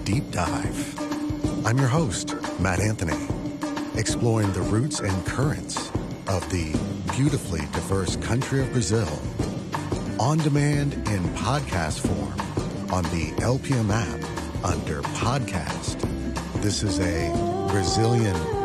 Deep Dive. I'm your host, Matt Anthony, exploring the roots and currents of the beautifully diverse country of Brazil, on demand in podcast form on the LPM app under podcast. This is a Brazilian